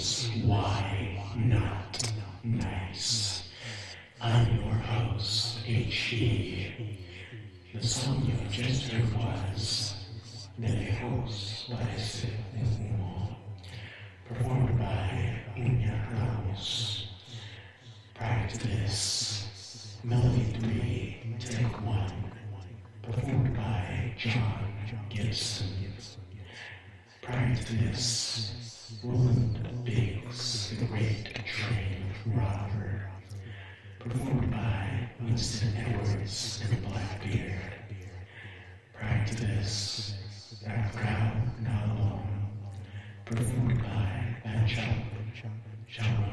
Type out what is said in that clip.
Why not nice? I'm your host, H.E. The song you just heard was De Lejos Parece Humo, performed by Uña Ramos. Prior to this, Melody 3, Take 1, performed by John Gibson. Prior to this, Roland Biggs, The Great Train Robber, performed by Winston Edwards and Blackbeard. Prior to this, That Crowd Not Alone, performed by Van Chalo